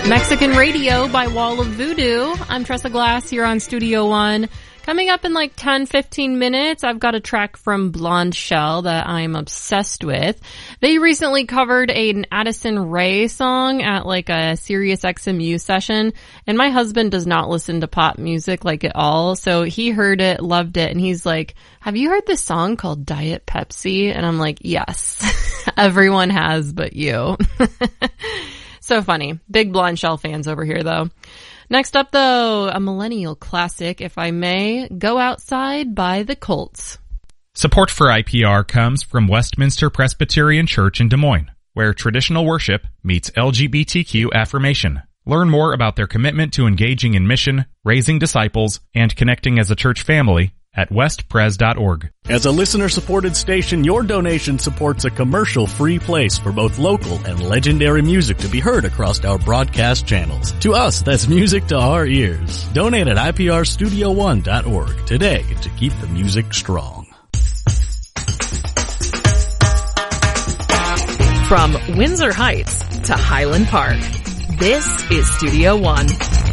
Mexican Radio by Wall of Voodoo. I'm Tressa Glass here on Studio One. Coming up in like 10-15 minutes, I've got a track from Blonde Shell that I'm obsessed with. They recently covered an Addison Rae song at like a Sirius XMU session, and my husband does not listen to pop music like at all, so he heard it, loved it, and he's like, have you heard this song called Diet Pepsi? And I'm like, yes, everyone has but you. So funny. Big Blonde Shell fans over here, though. Next up, though, a millennial classic, if I may, Go Outside by the Colts. Support for IPR comes from Westminster Presbyterian Church in Des Moines, where traditional worship meets LGBTQ affirmation. Learn more about their commitment to engaging in mission, raising disciples, and connecting as a church family at westpres.org. As a listener-supported station, your donation supports a commercial-free place for both local and legendary music to be heard across our broadcast channels. To us, that's music to our ears. Donate at iprstudio1.org today to keep the music strong. From Windsor Heights to Highland Park, this is Studio One.